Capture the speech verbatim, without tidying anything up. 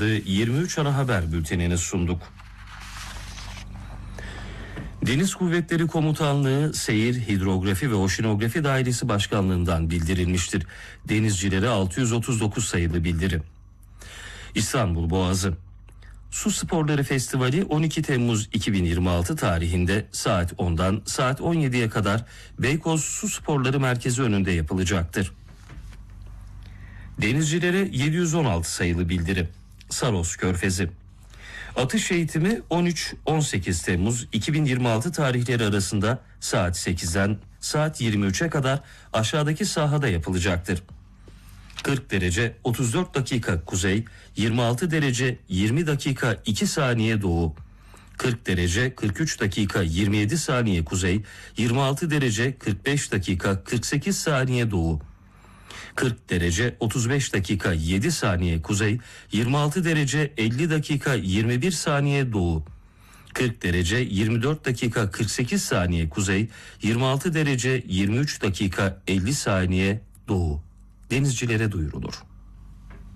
hazırladığı yirmi üç ana haber bültenini sunduk. Deniz Kuvvetleri Komutanlığı Seyir, Hidrografi ve Oşinografi Dairesi Başkanlığı'ndan bildirilmiştir. Denizcilere altı yüz otuz dokuz sayılı bildiri. İstanbul Boğazı Su Sporları Festivali on iki Temmuz iki bin yirmi altı tarihinde saat ondan saat on yediye kadar Beykoz Su Sporları Merkezi önünde yapılacaktır. Denizcilere yedi yüz on altı sayılı bildiri. Saros Körfezi Atış eğitimi on üç on sekiz Temmuz iki bin yirmi altı tarihleri arasında saat sekizden saat yirmi üçe kadar aşağıdaki sahada yapılacaktır. kırk derece otuz dört dakika kuzey, yirmi altı derece yirmi dakika iki saniye doğu, kırk derece kırk üç dakika yirmi yedi saniye kuzey, yirmi altı derece kırk beş dakika kırk sekiz saniye doğu, kırk derece otuz beş dakika yedi saniye kuzey, yirmi altı derece elli dakika yirmi bir saniye doğu, kırk derece yirmi dört dakika kırk sekiz saniye kuzey, yirmi altı derece yirmi üç dakika elli saniye doğu. Denizcilere duyurulur.